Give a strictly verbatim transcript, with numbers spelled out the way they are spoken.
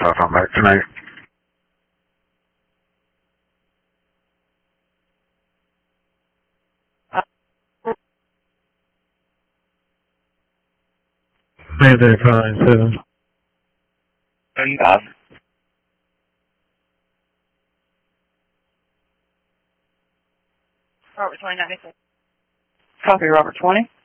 I'll come back tonight. Mayday five nine seven. thirty-five. Robert twenty ninety-six. Copy, Robert twenty.